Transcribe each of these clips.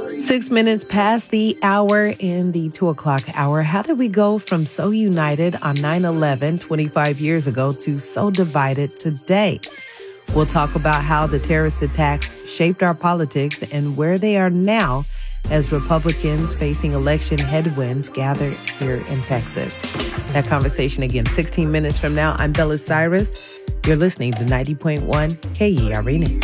6 minutes past the hour in the 2 o'clock hour. How did we go from so united on 9/11 25 years ago to so divided today? We'll talk about how the terrorist attacks shaped our politics and where they are now as Republicans facing election headwinds gather here in Texas. That conversation again 16 minutes from now. I'm Bella Cyrus. You're listening to 90.1 KERA News.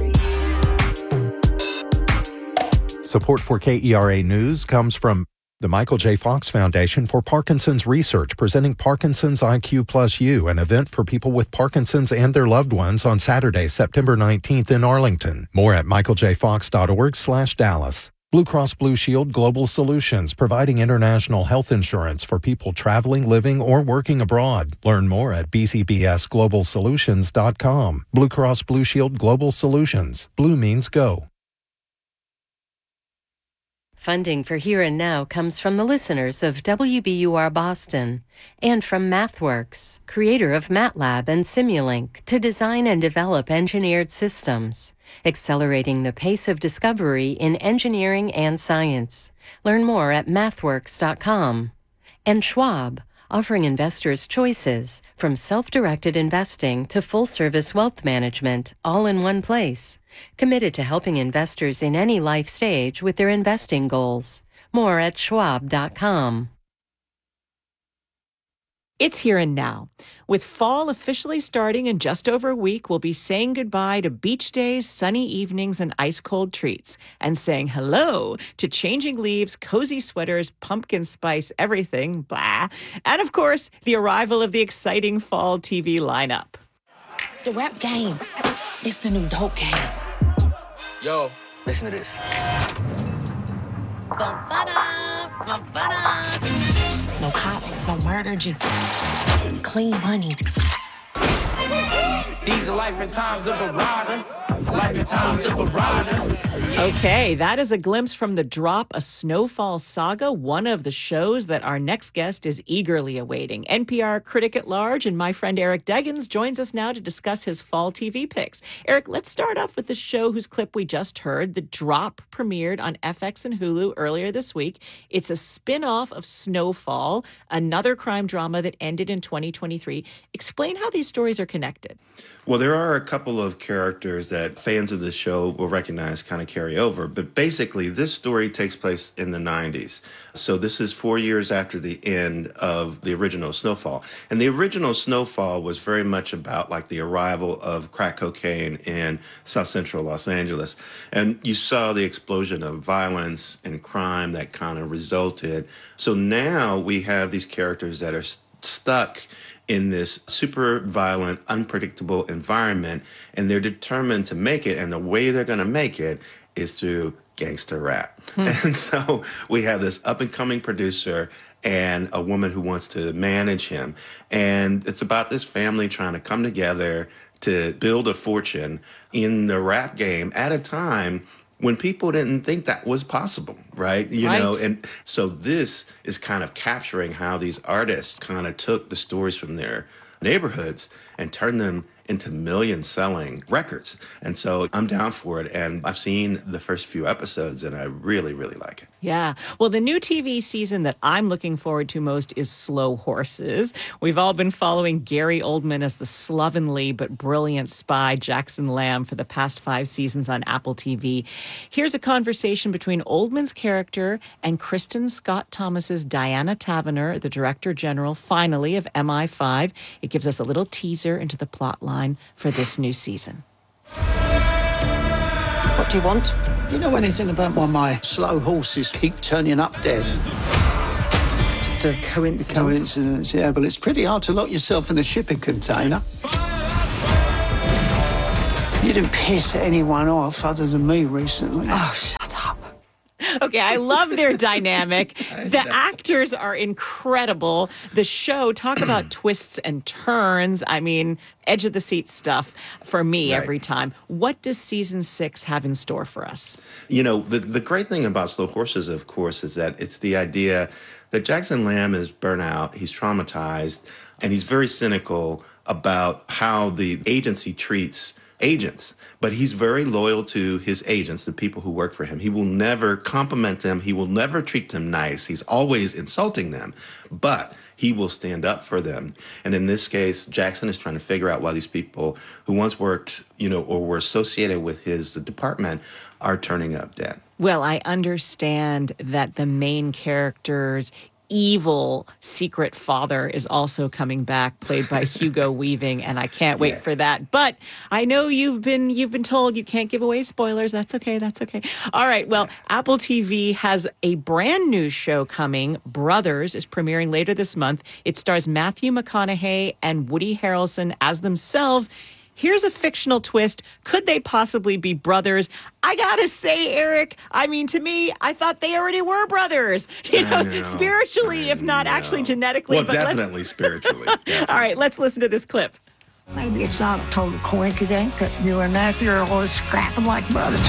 Support for KERA News comes from the Michael J. Fox Foundation for Parkinson's Research, presenting Parkinson's IQ Plus U, an event for people with Parkinson's and their loved ones on Saturday, September 19th in Arlington. More at michaeljfox.org/Dallas. Blue Cross Blue Shield Global Solutions, providing international health insurance for people traveling, living, or working abroad. Learn more at bcbsglobalsolutions.com. Blue Cross Blue Shield Global Solutions. Blue means go. Funding for Here and Now comes from the listeners of WBUR Boston and from MathWorks, creator of MATLAB and Simulink, to design and develop engineered systems, accelerating the pace of discovery in engineering and science. Learn more at mathworks.com. And Schwab, offering investors choices from self-directed investing to full-service wealth management, all in one place. Committed to helping investors in any life stage with their investing goals. More at schwab.com. It's Here and Now. With fall officially starting in just over a week, we'll be saying goodbye to beach days, sunny evenings, and ice-cold treats, and saying hello to changing leaves, cozy sweaters, pumpkin spice, everything, blah. And of course, the arrival of the exciting fall TV lineup. The rap game. It's the new dope game. Yo, listen to this. Ba-ba-da, ba-ba-da. No cops, no murder, just clean money. These are life and times of a rider. Life and times of a rider. Okay, that is a glimpse from The Drop, a Snowfall saga, one of the shows that our next guest is eagerly awaiting. NPR critic at large and my friend Eric Deggans joins us now to discuss his fall TV picks. Eric, let's start off with the show whose clip we just heard. The Drop premiered on FX and Hulu earlier this week. It's a spin-off of Snowfall, another crime drama that ended in 2023. Explain how these stories are connected. Well, there are a couple of characters that fans of this show will recognize kind of carry over. But basically, this story takes place in the 90s. So this is 4 years after the end of the original Snowfall. And the original Snowfall was very much about like the arrival of crack cocaine in South Central Los Angeles. And you saw the explosion of violence and crime that kind of resulted. So now we have these characters that are stuck in this super violent, unpredictable environment, and they're determined to make it, and the way they're going to make it is through gangster rap. And so we have this up-and-coming producer and a woman who wants to manage him, and it's about this family trying to come together to build a fortune in the rap game at a time when people didn't think that was possible, right? You know, and so this is kind of capturing how these artists kind of took the stories from their neighborhoods and turned them into million-selling records. And so I'm down for it, and I've seen the first few episodes, and I really, really like it. Yeah. Well, the new TV season that I'm looking forward to most is Slow Horses. We've all been following Gary Oldman as the slovenly but brilliant spy Jackson Lamb for the past 5 seasons on Apple TV. Here's a conversation between Oldman's character and Kristen Scott Thomas's Diana Taverner, the Director General, finally, of MI5. It gives us a little teaser into the plot line for this new season. What do you want? Do you know anything about why my slow horses keep turning up dead? Just a coincidence. Coincidence, yeah, but it's pretty hard to lock yourself in a shipping container. You didn't piss anyone off other than me recently. Oh, shut up. Okay, I love their dynamic. The actors are incredible. The show, talk about twists and turns. I mean, edge of the seat stuff for me every time. What does season 6 have in store for us? You know, the great thing about Slow Horses, of course, is that it's the idea that Jackson Lamb is burnt out, he's traumatized, and he's very cynical about how the agency treats agents. But he's very loyal to his agents, the people who work for him. He will never compliment them. He will never treat them nice. He's always insulting them. But he will stand up for them. And in this case, Jackson is trying to figure out why these people who once worked, or were associated with his department are turning up dead. Well, I understand that the main character's evil secret father is also coming back, played by Hugo Weaving, and I can't wait for that. But I know you've been told you can't give away spoilers. That's okay. All right. Well, Apple TV has a brand new show coming. Brothers is premiering later this month. It stars Matthew McConaughey and Woody Harrelson as themselves. Here's a fictional twist. Could they possibly be brothers? I gotta say, Eric, to me, I thought they already were brothers. Spiritually, if not actually genetically. Well, definitely spiritually. Definitely. All right, let's listen to this clip. Maybe it's not a total coincidence that you and Matthew are always scrapping like brothers.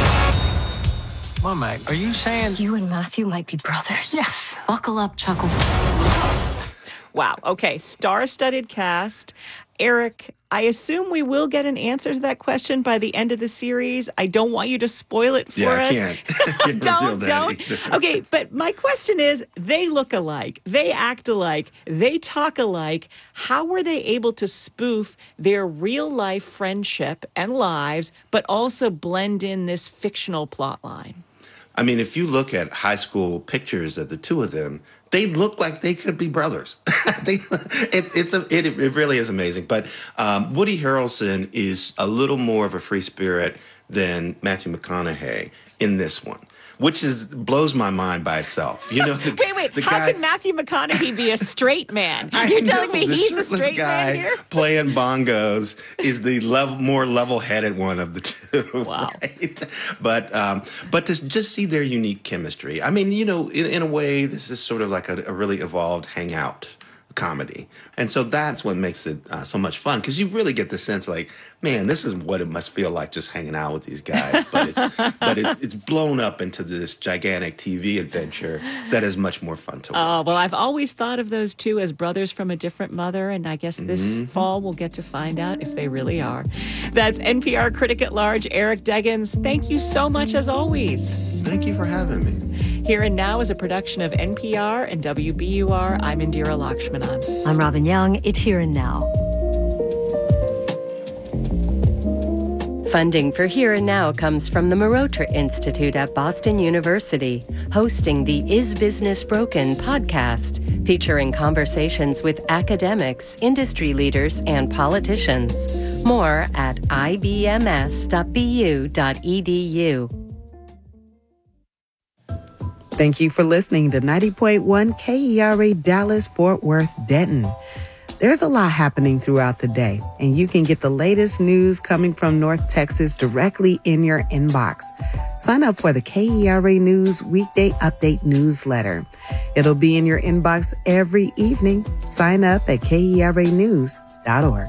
Mom, are you saying You and Matthew might be brothers. Yes? Buckle up, Chuckle. Wow. Okay, star-studded cast. Eric, I assume we will get an answer to that question by the end of the series. I don't want you to spoil it for us. I can't. Don't. Okay, but my question is, they look alike, they act alike, they talk alike. How were they able to spoof their real-life friendship and lives, but also blend in this fictional plot line? If you look at high school pictures of the two of them, they look like they could be brothers. It really is amazing. But Woody Harrelson is a little more of a free spirit than Matthew McConaughey in this one, which blows my mind by itself. Wait. How can Matthew McConaughey be a straight man? You're telling me he's the straight guy man here? Playing bongos is the more level-headed one of the two. Wow. Right? But to just see their unique chemistry. In a way, this is sort of like a really evolved hangout comedy. And so that's what makes it so much fun, because you really get the sense like, man, this is what it must feel like just hanging out with these guys. But it's blown up into this gigantic TV adventure that is much more fun to watch. Oh, well, I've always thought of those two as brothers from a different mother, and I guess this fall we'll get to find out if they really are. That's NPR Critic at Large, Eric Deggans. Thank you so much, as always. Thank you for having me. Here and Now is a production of NPR and WBUR. I'm Indira Lakshmanan. I'm Robin Young. It's Here and Now. Funding for Here and Now comes from the Marotra Institute at Boston University, hosting the Is Business Broken podcast, featuring conversations with academics, industry leaders, and politicians. More at ibms.bu.edu. Thank you for listening to 90.1 KERA Dallas Fort Worth Denton. There's a lot happening throughout the day, and you can get the latest news coming from North Texas directly in your inbox. Sign up for the KERA News Weekday Update newsletter. It'll be in your inbox every evening. Sign up at KERAnews.org.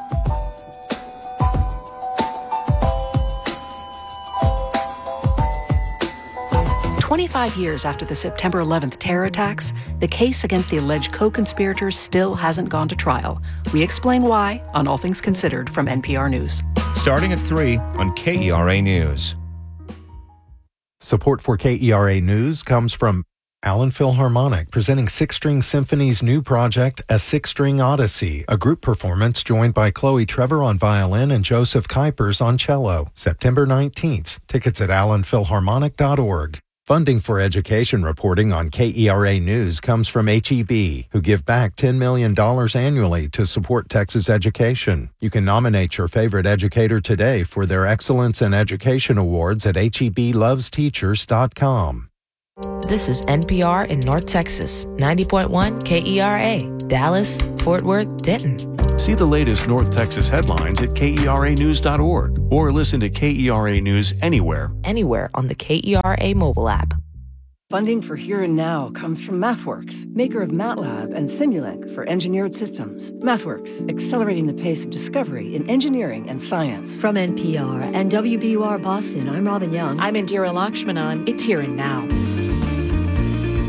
25 years after the September 11th terror attacks, the case against the alleged co-conspirators still hasn't gone to trial. We explain why on All Things Considered from NPR News. Starting at 3 on KERA News. Support for KERA News comes from Allen Philharmonic, presenting Six String Symphony's new project, A Six-String Odyssey, a group performance joined by Chloe Trevor on violin and Joseph Kuipers on cello. September 19th. Tickets at allenphilharmonic.org. Funding for education reporting on KERA News comes from HEB, who give back $10 million annually to support Texas education. You can nominate your favorite educator today for their Excellence in Education Awards at HEBlovesteachers.com. This is NPR in North Texas, 90.1 KERA, Dallas, Fort Worth, Denton. See the latest North Texas headlines at KERAnews.org or listen to KERA News anywhere. Anywhere on the KERA mobile app. Funding for Here and Now comes from MathWorks, maker of MATLAB and Simulink for engineered systems. MathWorks, accelerating the pace of discovery in engineering and science. From NPR and WBUR Boston, I'm Robin Young. I'm Indira Lakshmanan. It's Here and Now.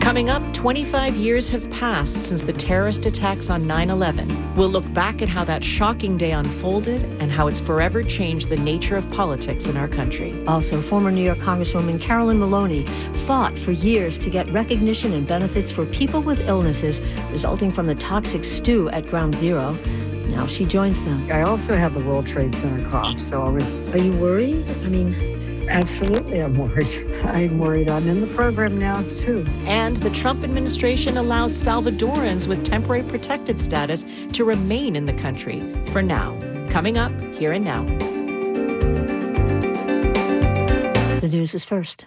Coming up, 25 years have passed since the terrorist attacks on 9/11. We'll look back at how that shocking day unfolded and how it's forever changed the nature of politics in our country. Also, former New York Congresswoman Carolyn Maloney fought for years to get recognition and benefits for people with illnesses resulting from the toxic stew at Ground Zero. Now she joins them. I also have the World Trade Center cough, so I was... Are you worried? Absolutely, I'm worried. I'm worried. I'm in the program now, too. And the Trump administration allows Salvadorans with temporary protected status to remain in the country for now. Coming up, Here and Now. The news is first.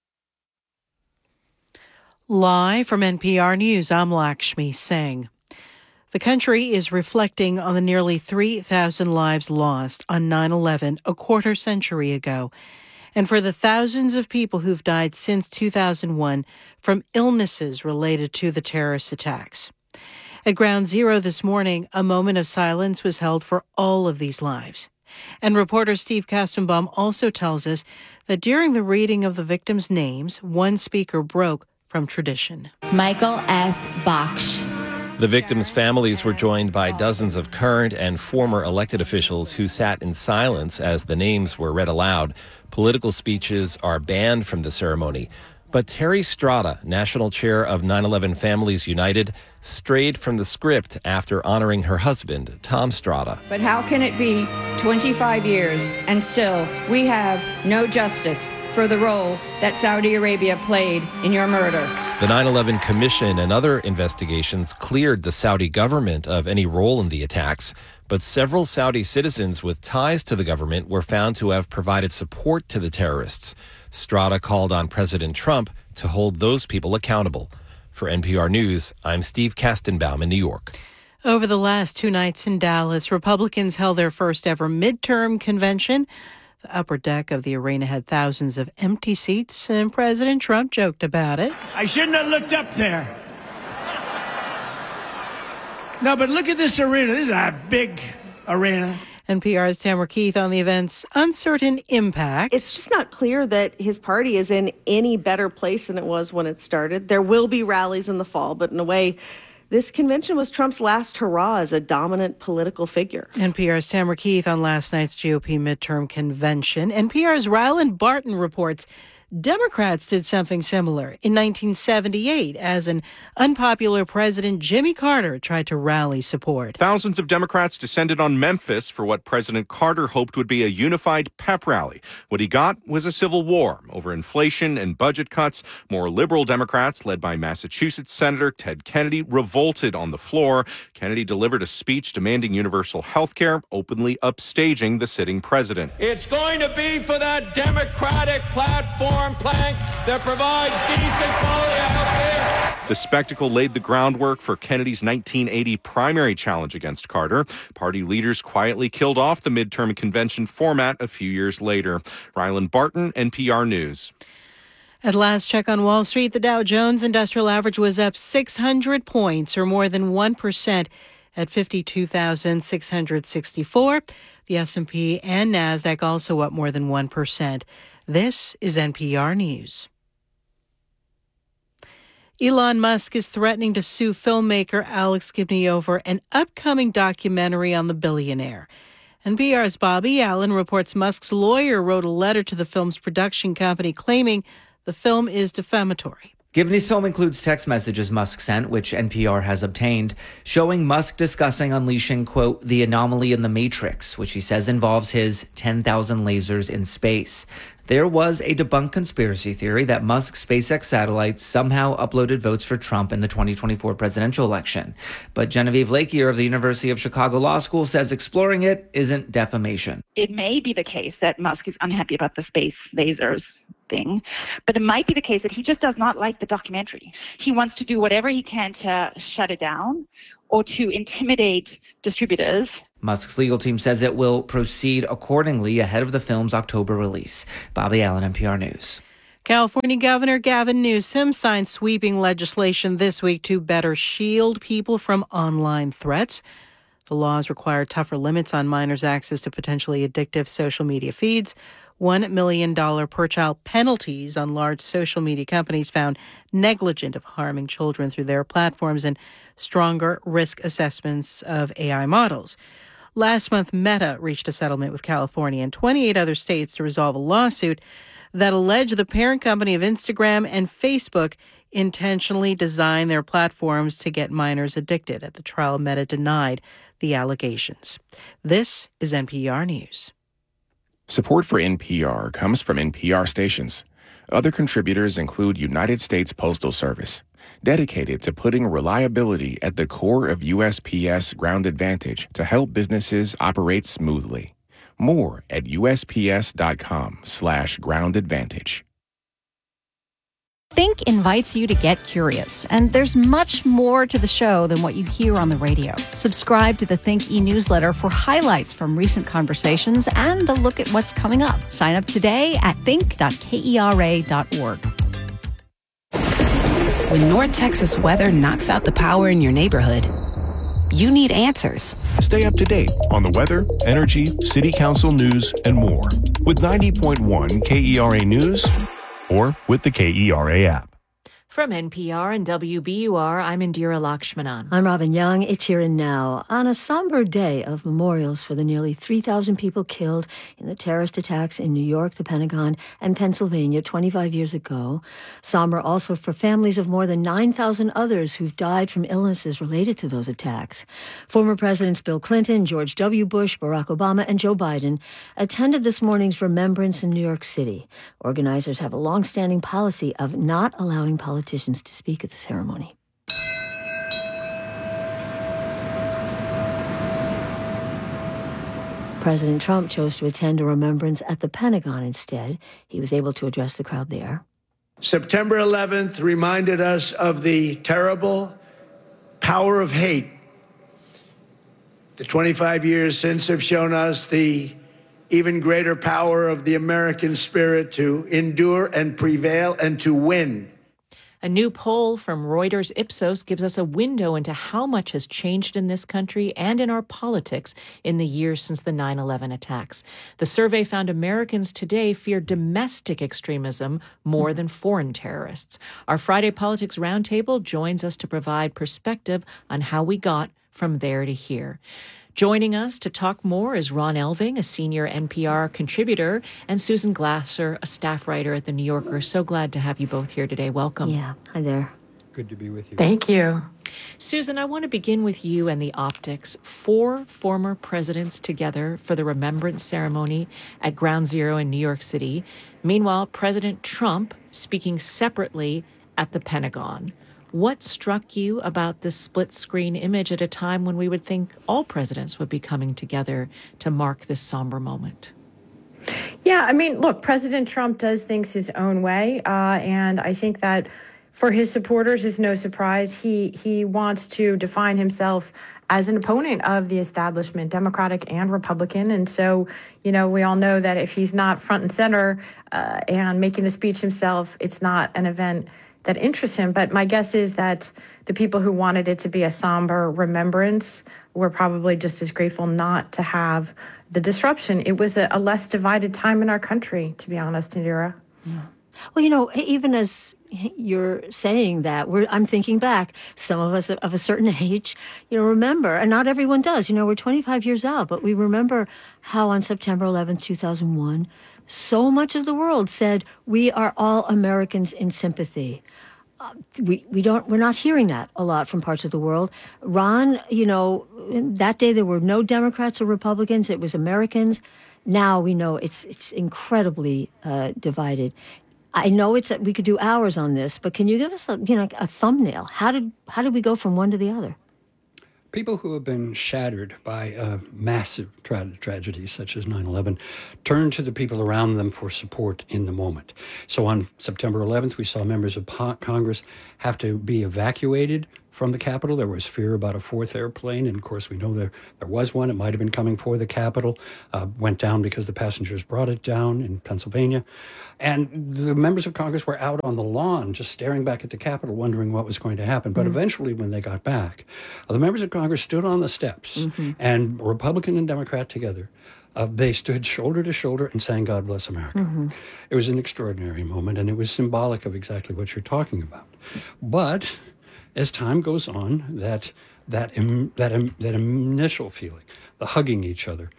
Live from NPR News, I'm Lakshmi Singh. The country is reflecting on the nearly 3,000 lives lost on 9/11 a quarter century ago, and for the thousands of people who've died since 2001 from illnesses related to the terrorist attacks. At Ground Zero this morning, a moment of silence was held for all of these lives. And reporter Steve Kastenbaum also tells us that during the reading of the victims' names, one speaker broke from tradition. Michael S. Baksh. The victims' families were joined by dozens of current and former elected officials who sat in silence as the names were read aloud. Political speeches are banned from the ceremony. But Terry Strada, national chair of 9/11 Families United, strayed from the script after honoring her husband, Tom Strada. But how can it be 25 years and still we have no justice for the role that Saudi Arabia played in your murder? The 9/11 Commission and other investigations cleared the Saudi government of any role in the attacks, but several Saudi citizens with ties to the government were found to have provided support to the terrorists. Strada called on President Trump to hold those people accountable. For NPR News, I'm Steve Kastenbaum in New York. Over the last 2 nights in Dallas, Republicans held their first ever midterm convention. The upper deck of the arena had thousands of empty seats, and President Trump joked about it. I shouldn't have looked up there. No, but look at this arena. This is a big arena. NPR's Tamara Keith on the event's uncertain impact. It's just not clear that his party is in any better place than it was when it started. There will be rallies in the fall, but in a way, this convention was Trump's last hurrah as a dominant political figure. NPR's Tamara Keith on last night's GOP midterm convention. NPR's Ryland Barton reports Democrats did something similar in 1978 as an unpopular President Jimmy Carter tried to rally support. Thousands of Democrats descended on Memphis for what President Carter hoped would be a unified pep rally. What he got was a civil war over inflation and budget cuts. More liberal Democrats, led by Massachusetts Senator Ted Kennedy, revolted on the floor. Kennedy delivered a speech demanding universal health care, openly upstaging the sitting president. It's going to be for that Democratic platform plank that provides decent quality health care. The spectacle laid the groundwork for Kennedy's 1980 primary challenge against Carter. Party leaders quietly killed off the midterm convention format a few years later. Ryland Barton, NPR News. At last check on Wall Street, the Dow Jones Industrial Average was up 600 points, or more than 1%, at 52,664. The S&P and Nasdaq also up more than 1%. This is NPR News. Elon Musk is threatening to sue filmmaker Alex Gibney over an upcoming documentary on the billionaire. NPR's Bobby Allen reports Musk's lawyer wrote a letter to the film's production company claiming the film is defamatory. Gibney's film includes text messages Musk sent, which NPR has obtained, showing Musk discussing unleashing, quote, the anomaly in the Matrix, which he says involves his 10,000 lasers in space. There was a debunked conspiracy theory that Musk's SpaceX satellites somehow uploaded votes for Trump in the 2024 presidential election. But Genevieve Lakier of the University of Chicago Law School says exploring it isn't defamation. It may be the case that Musk is unhappy about the space lasers thing, but it might be the case that he just does not like the documentary. He wants to do whatever he can to shut it down or to intimidate distributors. Musk's legal team says it will proceed accordingly ahead of the film's October release. Bobby Allen, NPR News. California Governor Gavin Newsom signed sweeping legislation this week to better shield people from online threats. The laws require tougher limits on minors' access to potentially addictive social media feeds. $1 million per-child penalties on large social media companies found negligent of harming children through their platforms, and stronger risk assessments of AI models. Last month, Meta reached a settlement with California and 28 other states to resolve a lawsuit that alleged the parent company of Instagram and Facebook intentionally designed their platforms to get minors addicted. At the trial, Meta denied the allegations. This is NPR News. Support for NPR comes from NPR stations. Other contributors include United States Postal Service, dedicated to putting reliability at the core of USPS Ground Advantage to help businesses operate smoothly. More at USPS.com/Ground Advantage. Think invites you to get curious, and there's much more to the show than what you hear on the radio. Subscribe to the Think e-newsletter for highlights from recent conversations and a look at what's coming up. Sign up today at think.kera.org. When North Texas weather knocks out the power in your neighborhood, you need answers. Stay up to date on the weather, energy, city council news, and more with 90.1 KERA News or with the KERA app. From NPR and WBUR, I'm Indira Lakshmanan. I'm Robin Young. It's Here and Now. On a somber day of memorials for the nearly 3,000 people killed in the terrorist attacks in New York, the Pentagon, and Pennsylvania 25 years ago. Somber also for families of more than 9,000 others who've died from illnesses related to those attacks. Former Presidents Bill Clinton, George W. Bush, Barack Obama, and Joe Biden attended this morning's remembrance in New York City. Organizers have a long-standing policy of not allowing politicians to speak at the ceremony. President Trump chose to attend a remembrance at the Pentagon instead. He was able to address the crowd there. September 11th reminded us of the terrible power of hate. The 25 years since have shown us the even greater power of the American spirit to endure and prevail and to win. A new poll from Reuters Ipsos gives us a window into how much has changed in this country and in our politics in the years since the 9/11 attacks. The survey found Americans today fear domestic extremism more than foreign terrorists. Our Friday Politics Roundtable joins us to provide perspective on how we got from there to here. Joining us to talk more is Ron Elving, a senior NPR contributor, and Susan Glasser, a staff writer at The New Yorker. So glad to have you both here today. Welcome. Yeah, hi there. Good to be with you. Thank you. Susan, I want to begin with you and the optics. 4 former presidents together for the remembrance ceremony at Ground Zero in New York City. Meanwhile, President Trump speaking separately at the Pentagon. What struck you about this split-screen image at a time when we would think all presidents would be coming together to mark this somber moment? Yeah, I mean, look, President Trump does things his own way, and I think that for his supporters is no surprise. He wants to define himself as an opponent of the establishment, Democratic and Republican. And so, you know, we all know that if he's not front and center and making the speech himself, it's not an event that interests him. But my guess is that the people who wanted it to be a somber remembrance were probably just as grateful not to have the disruption. It was a less divided time in our country, to be honest, Indira. Yeah. Well, you know, even as you're saying that, I'm thinking back, some of us of a certain age, you know, remember, and not everyone does, you know, we're 25 years out, but we remember how on September 11th, 2001, so much of the world said, we are all Americans in sympathy. We're not hearing that a lot from parts of the world. Ron, you know, that day there were no Democrats or Republicans. It was Americans. Now we know it's incredibly divided. I know we could do hours on this, but can you give us a thumbnail? How did we go from one to the other? People who have been shattered by massive tragedies such as 9/11 turn to the people around them for support in the moment. So on September 11th, we saw members of Congress have to be evacuated from the Capitol. There was fear about a fourth airplane, and of course we know there was one. It might have been coming for the Capitol. Went down because the passengers brought it down in Pennsylvania. And the members of Congress were out on the lawn just staring back at the Capitol, wondering what was going to happen. But eventually, when they got back, the members of Congress stood on the steps, and Republican and Democrat together, they stood shoulder to shoulder and sang "God Bless America." It was an extraordinary moment, and it was symbolic of exactly what you're talking about. But as time goes on, that initial feeling, the hugging each other,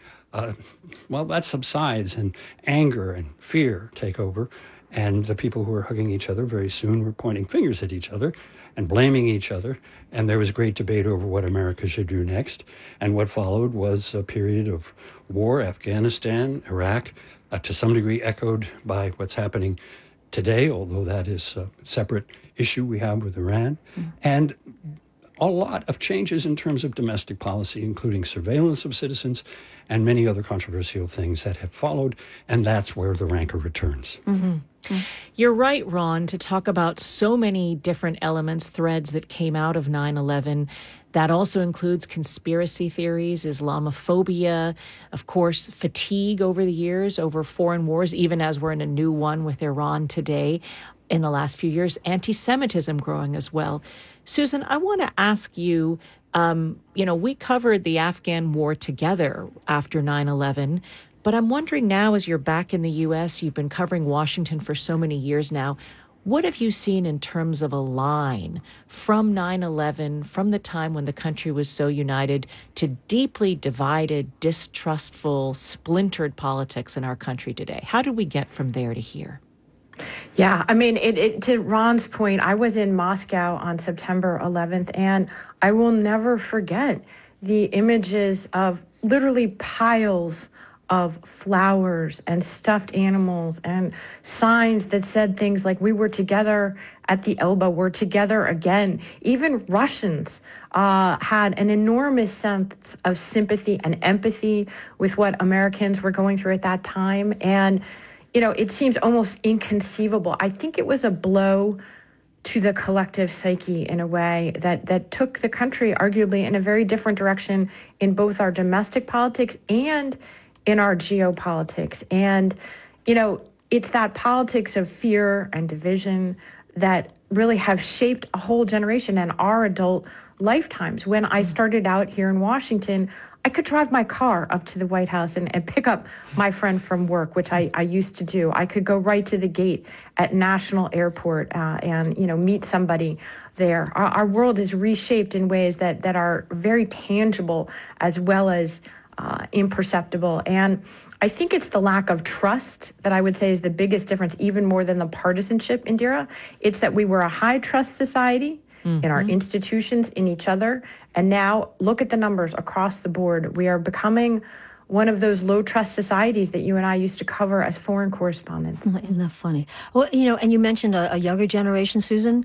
that subsides, and anger and fear take over, and the people who were hugging each other very soon were pointing fingers at each other and blaming each other, and there was great debate over what America should do next. And what followed was a period of war, Afghanistan, Iraq, to some degree echoed by what's happening today, although that is a separate issue we have with Iran, and a lot of changes in terms of domestic policy, including surveillance of citizens and many other controversial things that have followed, and that's where the rancor returns. You're right, Ron, to talk about so many different elements, threads that came out of 9/11. That also includes conspiracy theories, Islamophobia, of course, fatigue over the years, over foreign wars, even as we're in a new one with Iran today. In the last few years, anti-Semitism growing as well. Susan, I want to ask you, we covered the Afghan war together after 9/11, but I'm wondering now, as you're back in the U.S., you've been covering Washington for so many years now, what have you seen in terms of a line from 9/11, from the time when the country was so united, to deeply divided, distrustful, splintered politics in our country today? How did we get from there to here? Yeah, I mean, to Ron's point, I was in Moscow on September 11th, and I will never forget the images of literally piles of flowers and stuffed animals and signs that said things like, "We were together at the elbow, we're together again." Even Russians had an enormous sense of sympathy and empathy with what Americans were going through at that time. And it seems almost inconceivable. I think it was a blow to the collective psyche in a way that took the country arguably in a very different direction in both our domestic politics and in our geopolitics. And, it's that politics of fear and division that really have shaped a whole generation and our adult lifetimes. When I started out here in Washington, I could drive my car up to the White House and pick up my friend from work, which I used to do. I could go right to the gate at National Airport and meet somebody there. Our world is reshaped in ways that are very tangible as well as imperceptible. And I think it's the lack of trust that I would say is the biggest difference, even more than the partisanship, Indira. It's that we were a high trust society in our institutions, in each other. And now look at the numbers across the board. We are becoming one of those low trust societies that you and I used to cover as foreign correspondents. Isn't that funny? Well, and you mentioned a younger generation, Susan.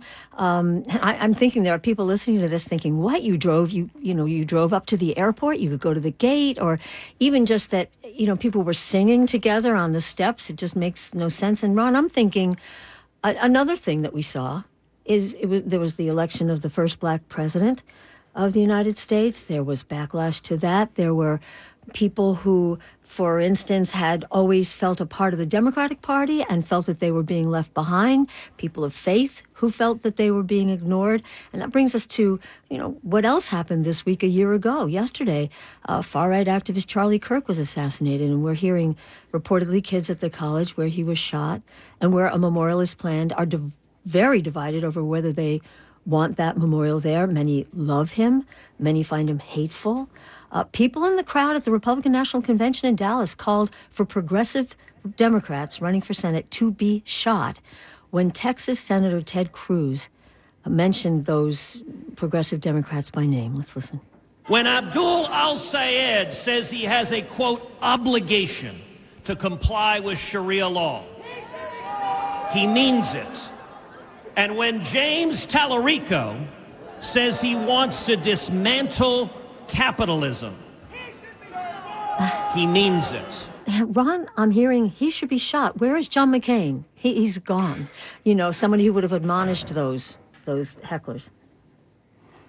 I'm thinking there are people listening to this thinking, what, you drove up to the airport, you could go to the gate, or even just that, people were singing together on the steps. It just makes no sense. And Ron, I'm thinking another thing that we saw there was the election of the first black president of the United States. There was backlash to that. There were people who, for instance, had always felt a part of the Democratic Party and felt that they were being left behind. People of faith who felt that they were being ignored. And that brings us to, what else happened this week a year ago. Yesterday, far-right activist Charlie Kirk was assassinated, and we're hearing reportedly kids at the college where he was shot and where a memorial is planned are very divided over whether they want that memorial there. Many love him. Many find him hateful. People in the crowd at the Republican National Convention in Dallas called for progressive Democrats running for Senate to be shot when Texas Senator Ted Cruz mentioned those progressive Democrats by name. Let's listen. When Abdul al-Sayed says he has a, quote, obligation to comply with Sharia law, he means it. And when James Tallarico says he wants to dismantle capitalism, he means it. Ron, I'm hearing he should be shot. Where is John McCain? He's gone. Somebody who would have admonished those hecklers.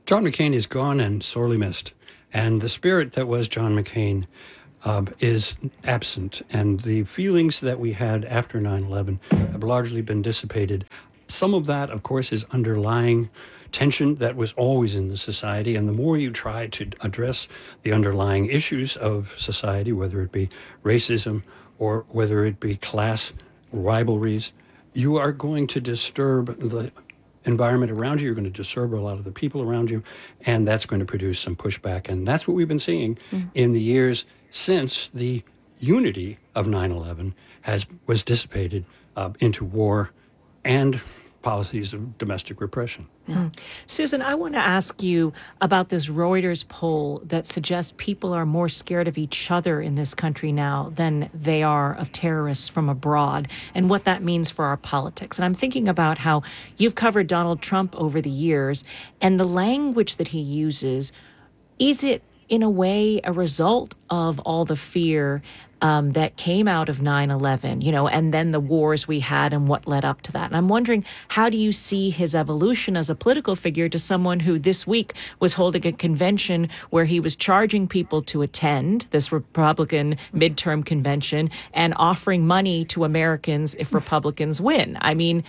John McCain is gone and sorely missed. And the spirit that was John McCain is absent. And the feelings that we had after 9/11 have largely been dissipated. Some of that, of course, is underlying tension that was always in the society. And the more you try to address the underlying issues of society, whether it be racism or whether it be class rivalries, you are going to disturb the environment around you. You're going to disturb a lot of the people around you, and that's going to produce some pushback. And that's what we've been seeing in the years since the unity of 9/11 was dissipated into war and policies of domestic repression. Susan, I want to ask you about this Reuters poll that suggests people are more scared of each other in this country now than they are of terrorists from abroad, and what that means for our politics. And I'm thinking about how you've covered Donald Trump over the years, and the language that he uses. Is it in a way a result of all the fear that came out of 9/11, and then the wars we had and what led up to that? And I'm wondering, how do you see his evolution as a political figure to someone who this week was holding a convention where he was charging people to attend this Republican midterm convention and offering money to Americans if Republicans win? I mean,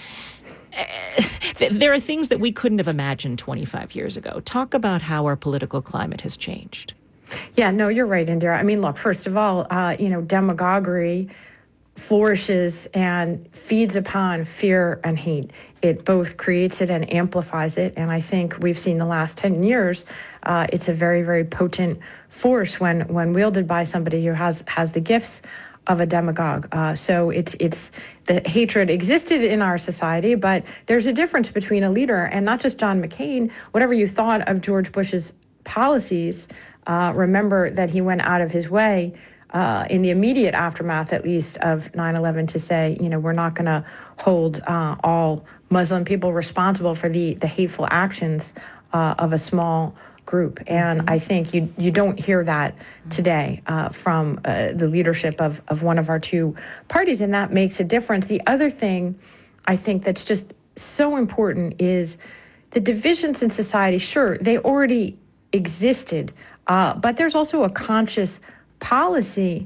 there are things that we couldn't have imagined 25 years ago. Talk about how our political climate has changed. Yeah, no, you're right, Indira. I mean, look, first of all, demagoguery flourishes and feeds upon fear and hate. It both creates it and amplifies it. And I think we've seen the last 10 years, it's a very, very potent force when wielded by somebody who has the gifts of a demagogue. So it's the hatred existed in our society, but there's a difference between a leader and not just John McCain. Whatever you thought of George Bush's policies, remember that he went out of his way in the immediate aftermath, at least, of 9/11 to say, we're not going to hold all Muslim people responsible for the hateful actions of a small group. And I think you don't hear that today from the leadership of one of our two parties, and that makes a difference. The other thing I think that's just so important is the divisions in society. Sure, they already existed, but there's also a conscious policy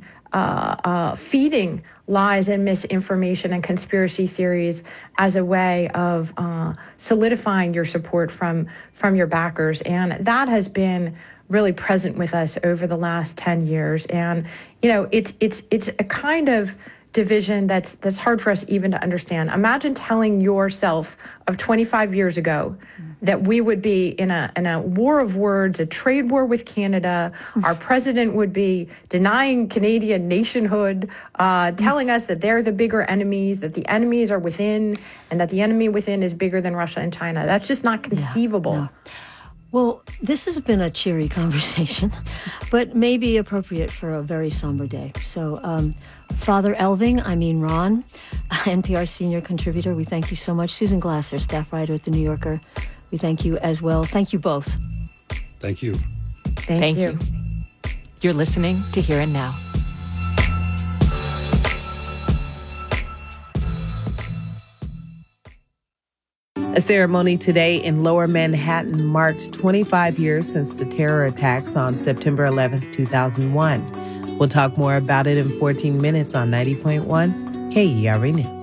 feeding lies and misinformation and conspiracy theories as a way of solidifying your support from your backers. And that has been really present with us over the last 10 years. And, it's a kind of division that's hard for us even to understand. Imagine telling yourself of 25 years ago that we would be in a war of words, a trade war with Canada. Our president would be denying Canadian nationhood, telling us that they're the bigger enemies, that the enemies are within, and that the enemy within is bigger than Russia and China. That's just not conceivable. No. Well, this has been a cheery conversation, but maybe appropriate for a very somber day. So, Father Elving, Ron, NPR senior contributor, we thank you so much. Susan Glasser, staff writer at The New Yorker, we thank you as well. Thank you both. Thank you. Thank you. You're listening to Here and Now. A ceremony today in Lower Manhattan marked 25 years since the terror attacks on September 11, 2001. We'll talk more about it in 14 minutes on 90.1 KERA News.